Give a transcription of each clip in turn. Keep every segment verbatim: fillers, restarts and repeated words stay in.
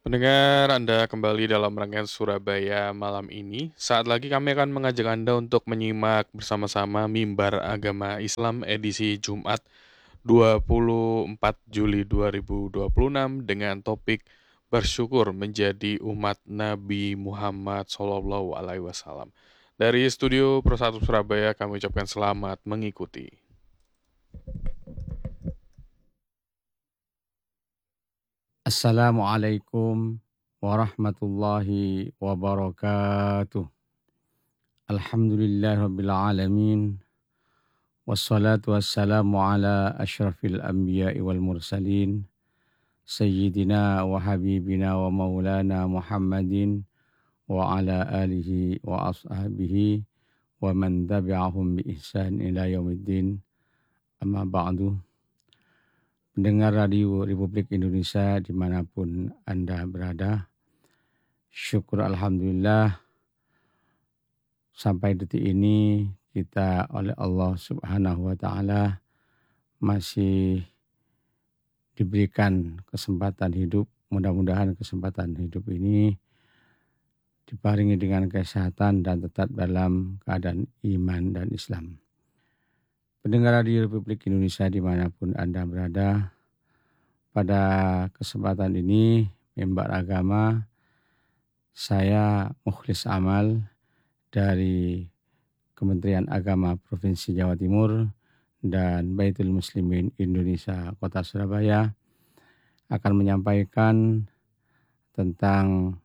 Pendengar, Anda kembali dalam rangkaian Surabaya malam ini. Saat lagi kami akan mengajak Anda untuk menyimak bersama-sama Mimbar Agama Islam edisi Jumat dua puluh empat Juli dua ribu dua puluh enam dengan topik bersyukur menjadi umat Nabi Muhammad Shallallahu Alaihi Wasallam. Dari studio Persatu Surabaya kami ucapkan selamat mengikuti. Assalamualaikum warahmatullahi wabarakatuh. Alhamdulillahirabbil alamin. Wassalatu wassalamu ala asyrafil anbiya'i wal mursalin. Sayyidina wa habibina wa maulana Muhammadin wa ala alihi wa ashabihi wa man tabi'ahum bi ihsan ila yaumiddin. Amma ba'du. Pendengar Radio Republik Indonesia dimanapun Anda berada, syukur Alhamdulillah sampai detik ini kita oleh Allah Subhanahu wa Ta'ala masih diberikan kesempatan hidup. Mudah-mudahan kesempatan hidup ini dibarengi dengan kesehatan dan tetap dalam keadaan iman dan Islam. Pendengar Radio Republik Indonesia dimanapun Anda berada, pada kesempatan ini Mimbar Agama saya Mukhlis Amal dari Kementerian Agama Provinsi Jawa Timur dan Baitul Muslimin Indonesia Kota Surabaya akan menyampaikan tentang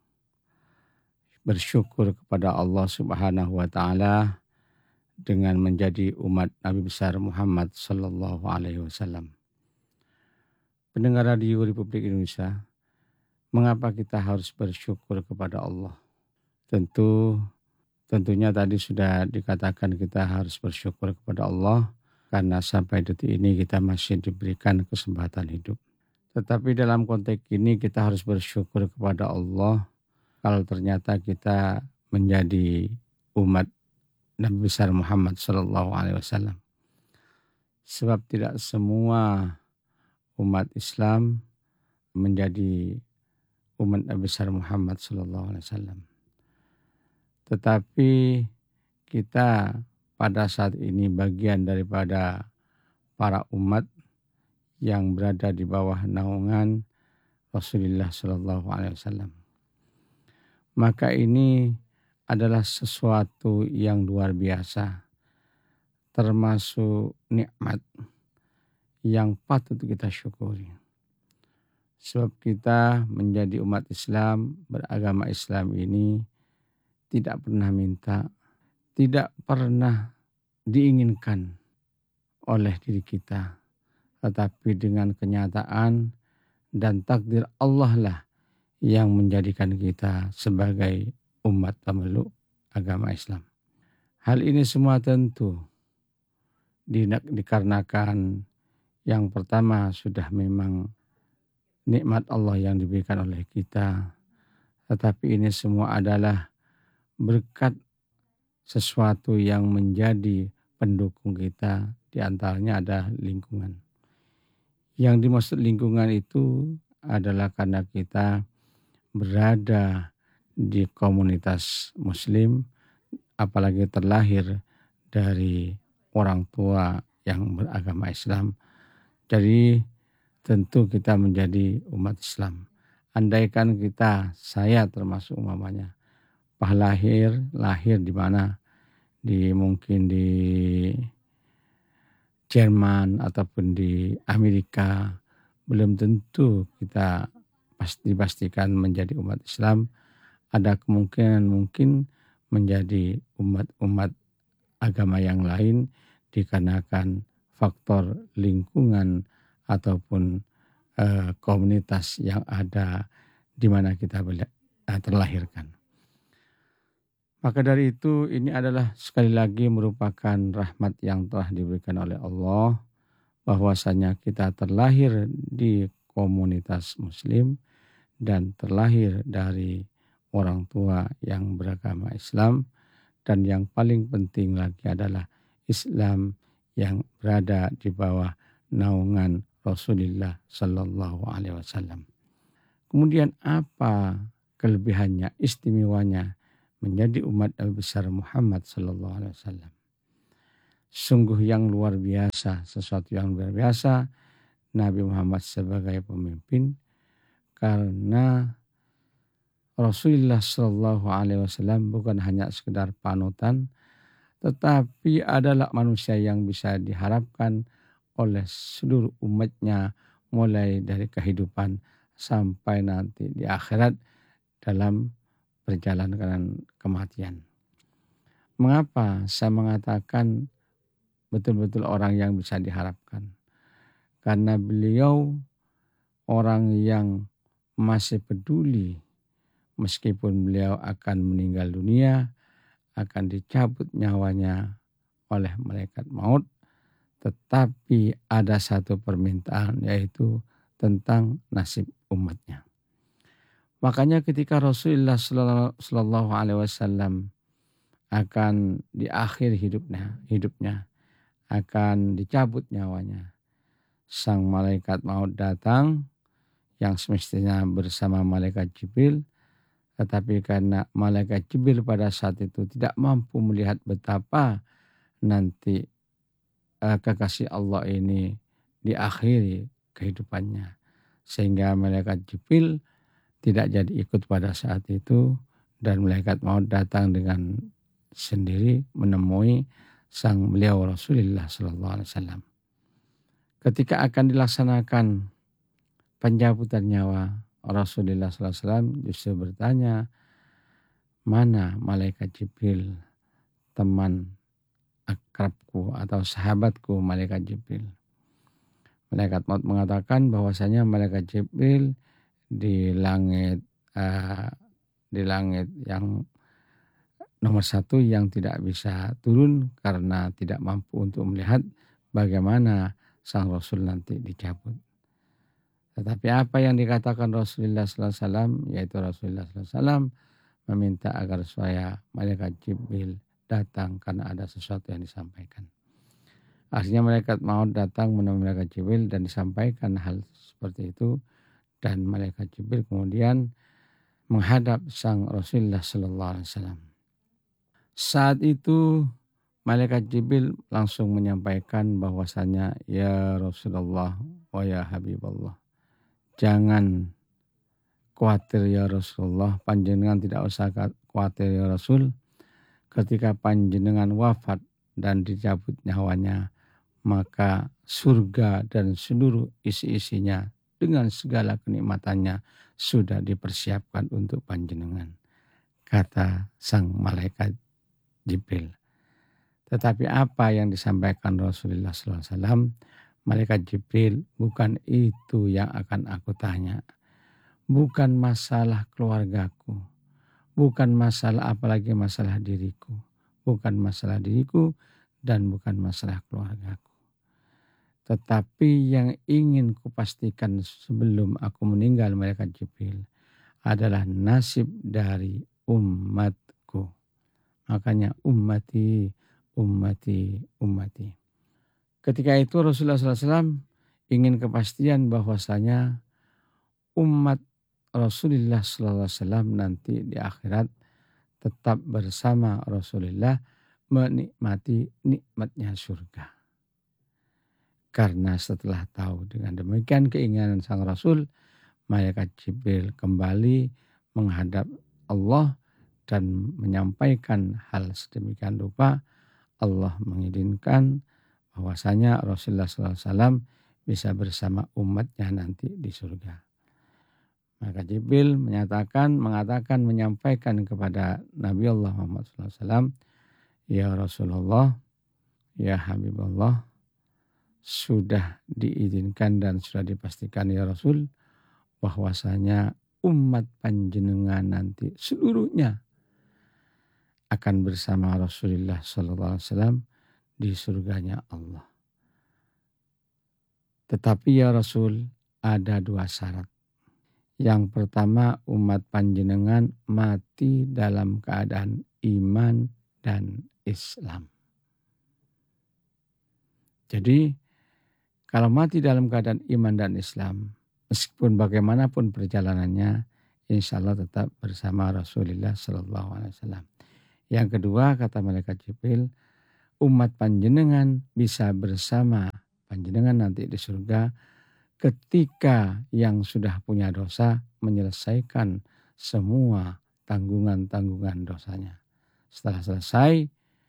bersyukur kepada Allah Subhanahu wa Ta'ala dengan menjadi umat Nabi besar Muhammad Sallallahu Alaihi Wasallam. Pendengar Radio Republik Indonesia, mengapa kita harus bersyukur kepada Allah? Tentu, tentunya tadi sudah dikatakan kita harus bersyukur kepada Allah karena sampai detik ini kita masih diberikan kesempatan hidup. Tetapi dalam konteks ini kita harus bersyukur kepada Allah kalau ternyata kita menjadi umat Nabi besar Muhammad Sallallahu Alaihi Wasallam. Sebab tidak semua umat Islam menjadi umat Nabi besar Muhammad Sallallahu Alaihi Wasallam. Tetapi kita pada saat ini bagian daripada para umat yang berada di bawah naungan Rasulullah Sallallahu Alaihi Wasallam. Maka ini adalah sesuatu yang luar biasa, termasuk nikmat yang patut kita syukuri. Sebab kita menjadi umat Islam, beragama Islam ini tidak pernah minta, tidak pernah diinginkan oleh diri kita, tetapi dengan kenyataan dan takdir Allah lah yang menjadikan kita sebagai umat pemeluk agama Islam. Hal ini semua tentu dikarenakan yang pertama sudah memang nikmat Allah yang diberikan oleh kita. Tetapi ini semua adalah berkat sesuatu yang menjadi pendukung kita. Di antaranya ada lingkungan. Yang dimaksud lingkungan itu adalah karena kita berada di komunitas muslim, apalagi terlahir dari orang tua yang beragama Islam. Jadi tentu kita menjadi umat Islam. Andaikan kita, saya termasuk umpamanya, pas lahir, lahir di mana? Di mungkin di Jerman ataupun di Amerika, belum tentu kita pasti pastikan menjadi umat Islam. Ada kemungkinan mungkin menjadi umat-umat agama yang lain dikarenakan faktor lingkungan ataupun eh, komunitas yang ada di mana kita terlahirkan. Maka dari itu ini adalah sekali lagi merupakan rahmat yang telah diberikan oleh Allah, bahwasanya kita terlahir di komunitas muslim dan terlahir dari orang tua yang beragama Islam, dan yang paling penting lagi adalah Islam yang berada di bawah naungan Rasulullah Sallallahu Alaihi Wasallam. Kemudian apa kelebihannya, istimewanya menjadi umat Nabi besar Muhammad sallallahu alaihi wasallam? Sungguh yang luar biasa, sesuatu yang luar biasa Nabi Muhammad sebagai pemimpin, karena Rasulullah sallallahu alaihi wasallam bukan hanya sekedar panutan, tetapi adalah manusia yang bisa diharapkan oleh seluruh umatnya, mulai dari kehidupan sampai nanti di akhirat dalam perjalanan kematian. Mengapa saya mengatakan betul-betul orang yang bisa diharapkan? Karena beliau orang yang masih peduli meskipun beliau akan meninggal dunia, akan dicabut nyawanya oleh malaikat maut, tetapi ada satu permintaan, yaitu tentang nasib umatnya. Makanya ketika Rasulullah Shallallahu Alaihi Wasallam akan di akhir hidupnya, hidupnya akan dicabut nyawanya, sang malaikat maut datang yang semestinya bersama malaikat Jibril, tetapi karena malaikat Jibril pada saat itu tidak mampu melihat betapa nanti uh, kekasih Allah ini diakhiri kehidupannya, sehingga malaikat Jibril tidak jadi ikut pada saat itu, dan malaikat maut datang dengan sendiri menemui sang beliau Rasulullah Sallallahu Alaihi Wasallam. Ketika akan dilaksanakan pencabutan nyawa, Rasulullah Sallallahu Alaihi Wasallam justru bertanya, mana malaikat Jibril, teman akrabku atau sahabatku malaikat Jibril? Malaikat maut mengatakan bahwasanya malaikat Jibril di langit uh, di langit yang nomor satu yang tidak bisa turun karena tidak mampu untuk melihat bagaimana sang Rasul nanti dicabut. Tetapi apa yang dikatakan Rasulullah sallallahu alaihi wasallam, yaitu Rasulullah sallallahu alaihi wasallam meminta agar supaya malaikat Jibril datang karena ada sesuatu yang disampaikan. Akhirnya malaikat maut datang menemui malaikat Jibril dan disampaikan hal seperti itu, dan malaikat Jibril kemudian menghadap sang Rasulullah sallallahu alaihi wasallam. Saat itu malaikat Jibril langsung menyampaikan bahwasanya, ya Rasulullah wa ya Habiballah, jangan khawatir ya Rasulullah, panjenengan tidak usah khawatir ya Rasul, ketika panjenengan wafat dan dicabut nyawanya, maka surga dan seluruh isi-isinya dengan segala kenikmatannya sudah dipersiapkan untuk panjenengan, kata sang malaikat Jibril. Tetapi apa yang disampaikan Rasulullah sallallahu alaihi wasallam, malaikat Jibril, bukan itu yang akan aku tanya. Bukan masalah keluargaku, bukan masalah apalagi masalah diriku, bukan masalah diriku dan bukan masalah keluargaku. Tetapi yang ingin kupastikan sebelum aku meninggal, malaikat Jibril, adalah nasib dari umatku. Makanya ummati, ummati, ummati. Ketika itu Rasulullah sallallahu alaihi wasallam ingin kepastian bahwasanya umat Rasulullah sallallahu alaihi wasallam nanti di akhirat tetap bersama Rasulullah menikmati nikmatnya surga. Karena setelah tahu dengan demikian keinginan sang Rasul, malaikat Jibril kembali menghadap Allah dan menyampaikan hal sedemikian rupa. Allah mengizinkan bahwasanya Rasulullah sallallahu alaihi wasallam bisa bersama umatnya nanti di surga. Maka Jibril menyatakan, mengatakan, menyampaikan kepada Nabi Allah Muhammad sallallahu alaihi wasallam, ya Rasulullah, ya Habibullah, sudah diizinkan dan sudah dipastikan ya Rasul, bahwasanya umat panjenengan nanti seluruhnya akan bersama Rasulullah sallallahu alaihi wasallam di surganya Allah. Tetapi ya Rasul, ada dua syarat. Yang pertama, umat panjenengan mati dalam keadaan iman dan Islam. Jadi kalau mati dalam keadaan iman dan Islam, Meskipun bagaimanapun perjalanannya, insya Allah tetap bersama Rasulullah Sallallahu Alaihi Wasallam. Yang kedua, kata malaikat Jibril, umat panjenengan bisa bersama panjenengan nanti di surga ketika yang sudah punya dosa menyelesaikan semua tanggungan-tanggungan dosanya. Setelah selesai,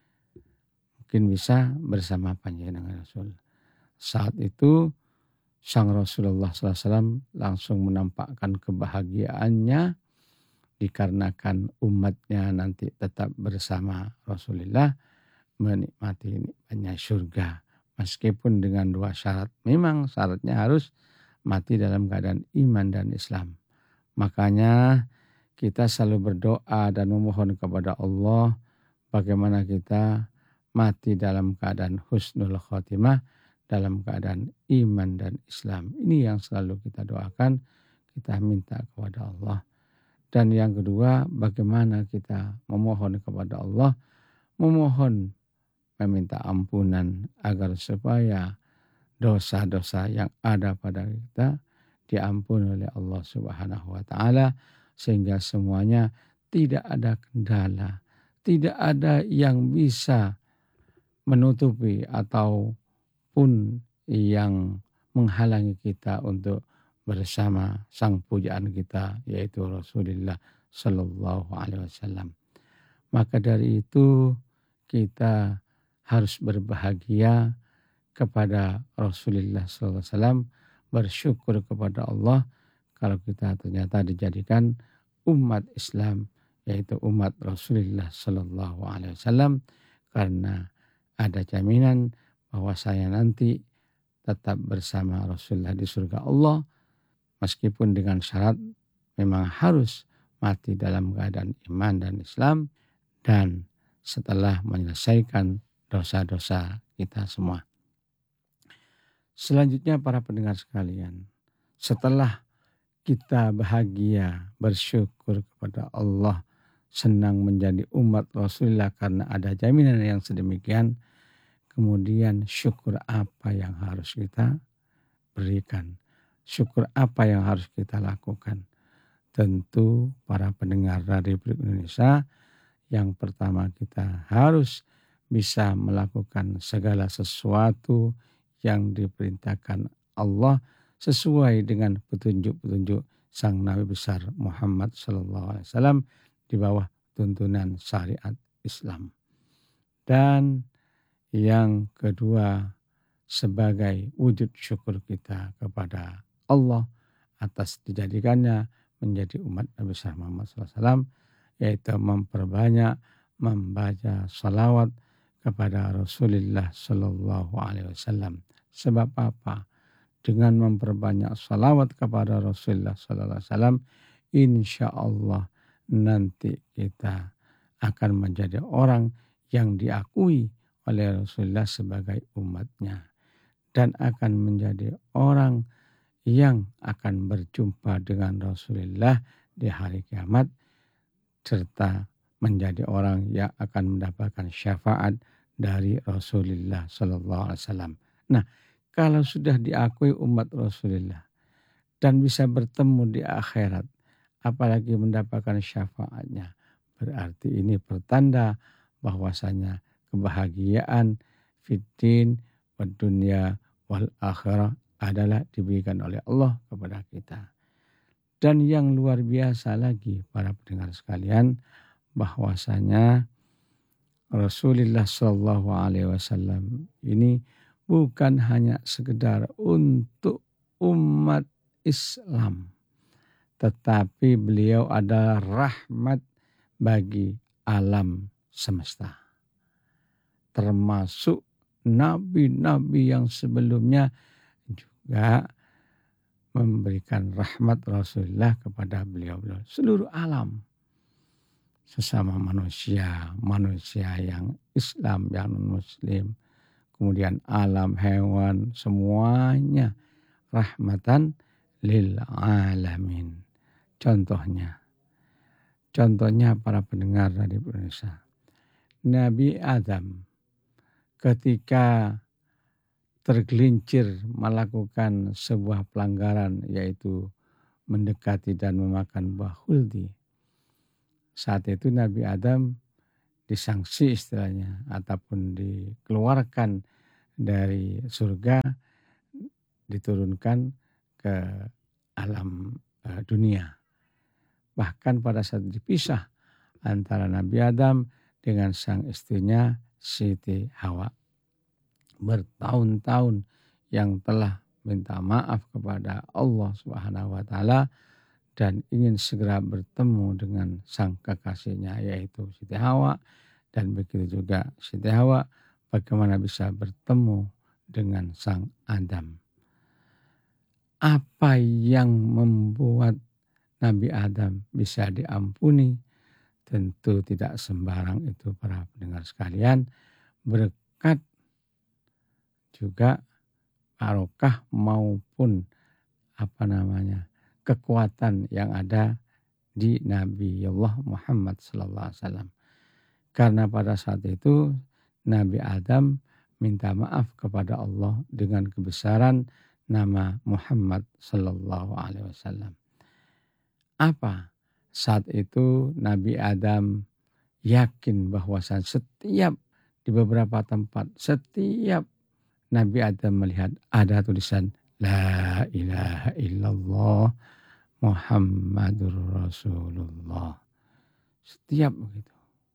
mungkin bisa bersama panjenengan Rasul. Saat itu Sang Rasulullah sallallahu alaihi wasallam langsung menampakkan kebahagiaannya dikarenakan umatnya nanti tetap bersama Rasulullah menikmati nikmatnya surga. Meskipun dengan dua syarat. Memang syaratnya harus mati dalam keadaan iman dan Islam. Makanya kita selalu berdoa dan memohon kepada Allah bagaimana kita mati dalam keadaan husnul khotimah, dalam keadaan iman dan Islam. Ini yang selalu kita doakan, kita minta kepada Allah. Dan yang kedua, bagaimana kita memohon kepada Allah, memohon meminta ampunan agar supaya dosa-dosa yang ada pada kita diampuni oleh Allah Subhanahu wa taala sehingga semuanya tidak ada kendala, tidak ada yang bisa menutupi atau pun yang menghalangi kita untuk bersama sang pujaan kita yaitu Rasulullah Sallallahu Alaihi Wasallam. Maka dari itu kita harus berbahagia kepada Rasulullah Sallallahu Alaihi Wasallam, bersyukur kepada Allah kalau kita ternyata dijadikan umat Islam yaitu umat Rasulullah Sallallahu Alaihi Wasallam karena ada jaminan bahwa saya nanti tetap bersama Rasulullah di surga Allah meskipun dengan syarat memang harus mati dalam keadaan iman dan Islam dan setelah menyelesaikan dosa-dosa kita semua. Selanjutnya para pendengar sekalian, setelah kita bahagia bersyukur kepada Allah, senang menjadi umat Rasulullah karena ada jaminan yang sedemikian, kemudian syukur apa yang harus kita berikan? Syukur apa yang harus kita lakukan? Tentu para pendengar Radio Republik Indonesia, yang pertama kita harus bisa melakukan segala sesuatu yang diperintahkan Allah sesuai dengan petunjuk-petunjuk Sang Nabi besar Muhammad Sallallahu Alaihi Wasallam di bawah tuntunan syariat Islam. Dan yang kedua, sebagai wujud syukur kita kepada Allah atas dijadikannya menjadi umat Nabi besar Muhammad Sallallahu Alaihi Wasallam, yaitu memperbanyak membaca salawat kepada Rasulullah Sallallahu Alaihi Wasallam. Sebab apa? Dengan memperbanyak salawat kepada Rasulullah Sallallahu Alaihi Wasallam, insya Allah nanti kita akan menjadi orang yang diakui oleh Rasulullah sebagai umatnya dan akan menjadi orang yang akan berjumpa dengan Rasulullah di hari kiamat serta menjadi orang yang akan mendapatkan syafaat dari Rasulullah Sallallahu Alaihi Wasallam. Nah, kalau sudah diakui umat Rasulullah dan bisa bertemu di akhirat, apalagi mendapatkan syafaatnya, berarti ini pertanda bahwasanya kebahagiaan fiddin wa dunya wal akhirah adalah diberikan oleh Allah kepada kita. Dan yang luar biasa lagi para pendengar sekalian, bahwasanya Rasulullah Shallallahu Alaihi Wasallam ini bukan hanya sekedar untuk umat Islam, tetapi beliau adalah rahmat bagi alam semesta. Termasuk nabi-nabi yang sebelumnya juga memberikan rahmat Rasulullah kepada beliau-beliau. Seluruh alam. Sesama manusia, manusia yang Islam, yang non-Muslim. Kemudian alam hewan, semuanya rahmatan lil alamin. Contohnya, contohnya para pendengar Radio Indonesia. Nabi Adam ketika tergelincir melakukan sebuah pelanggaran, yaitu mendekati dan memakan buah khuldi. Saat itu Nabi Adam disangsi istilahnya, ataupun dikeluarkan dari surga, diturunkan ke alam uh, dunia. Bahkan pada saat dipisah antara Nabi Adam dengan sang istrinya Siti Hawa, bertahun-tahun yang telah minta maaf kepada Allah Subhanahu wa taala dan ingin segera bertemu dengan sang kekasihnya, yaitu Siti Hawa, dan begitu juga Siti Hawa bagaimana bisa bertemu dengan sang Adam. Apa yang membuat Nabi Adam bisa diampuni? Tentu tidak sembarang itu para pendengar sekalian, berkat juga barokah maupun apa namanya kekuatan yang ada di Nabi Allah Muhammad sallallahu alaihi wasallam. Karena pada saat itu Nabi Adam minta maaf kepada Allah dengan kebesaran nama Muhammad sallallahu alaihi wasallam. Apa? Saat itu Nabi Adam yakin bahwa setiap di beberapa tempat, setiap Nabi Adam melihat ada tulisan La ilaha illallah Muhammadur Rasulullah. Setiap begitu.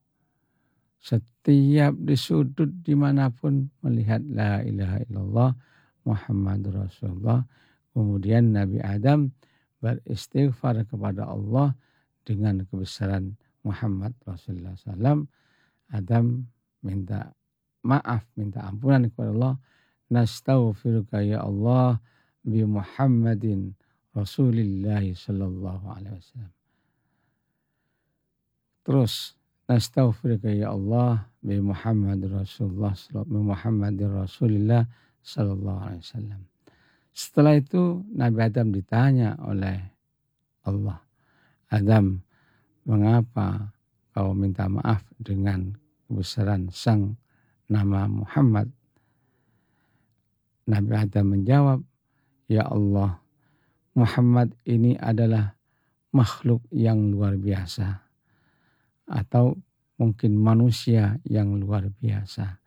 Setiap di sudut dimanapun melihat La ilaha illallah Muhammadur Rasulullah. Kemudian Nabi Adam beristighfar kepada Allah dengan kebesaran Muhammad Rasulullah sallallahu alaihi wasallam. Adam minta maaf, minta ampunan kepada Allah. Nastaghfiruka ya Allah bi Muhammadin Rasulillah sallallahu alaihi wasallam. Terus nastaghfiruka ya Allah bi Muhammadir Rasulullah bi Muhammadir Rasulillah sallallahu alaihi wasallam. Setelah itu Nabi Adam ditanya oleh Allah, Adam, mengapa kau minta maaf dengan kebesaran sang nama Muhammad? Nabi Adam menjawab, ya Allah, Muhammad ini adalah makhluk yang luar biasa, atau mungkin manusia yang luar biasa.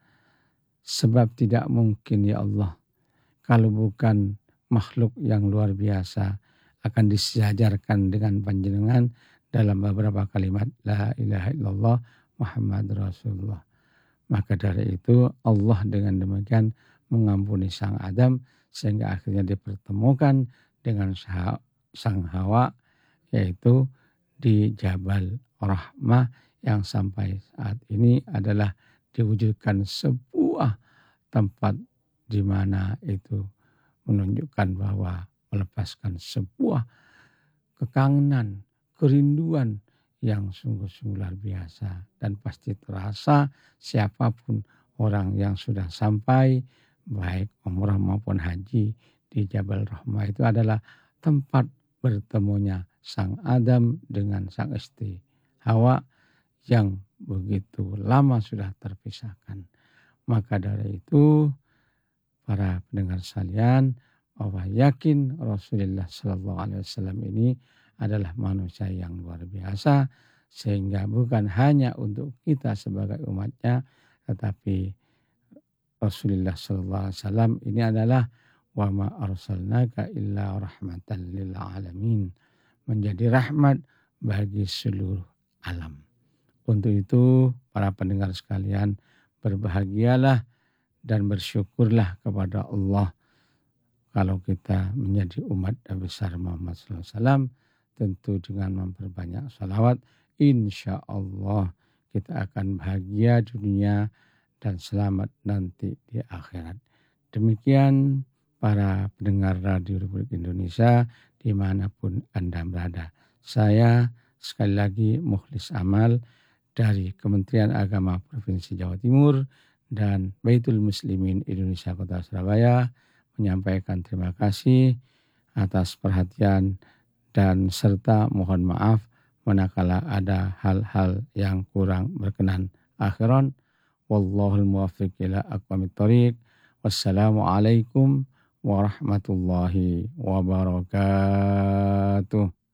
Sebab tidak mungkin ya Allah, kalau bukan makhluk yang luar biasa akan disejajarkan dengan panjenengan dalam beberapa kalimat La ilaha illallah Muhammad Rasulullah. Maka dari itu Allah dengan demikian mengampuni sang Adam sehingga akhirnya dipertemukan dengan sang Hawa, yaitu di Jabal Rahmah yang sampai saat ini adalah diwujudkan sebuah tempat di mana itu menunjukkan bahwa melepaskan sebuah kekangenan, kerinduan yang sungguh-sungguh luar biasa, dan pasti terasa siapapun orang yang sudah sampai baik umrah maupun haji di Jabal Rahmah itu adalah tempat bertemunya sang Adam dengan sang istri Hawa yang begitu lama sudah terpisahkan. Maka dari itu para pendengar sekalian, bahwa yakin Rasulullah Sallallahu Alaihi Wasallam ini adalah manusia yang luar biasa, sehingga bukan hanya untuk kita sebagai umatnya, tetapi Rasulullah Sallallahu Alaihi Wasallam ini adalah wa ma arsalnaka illa rahmatan lil alamin, menjadi rahmat bagi seluruh alam. Untuk itu para pendengar sekalian, berbahagialah dan bersyukurlah kepada Allah kalau kita menjadi umat besar Muhammad sallallahu alaihi wasallam, tentu dengan memperbanyak salawat, insya Allah kita akan bahagia dunia dan selamat nanti di akhirat. Demikian para pendengar Radio Republik Indonesia dimanapun Anda berada. Saya sekali lagi Mukhlis Amal dari Kementerian Agama Provinsi Jawa Timur dan Baitul Muslimin Indonesia Kota Surabaya menyampaikan terima kasih atas perhatian dan serta mohon maaf manakala ada hal-hal yang kurang berkenan. Akhiran, wallahul muwaffiq ila aqwamit thoriq. Wassalamualaikum warahmatullahi wabarakatuh.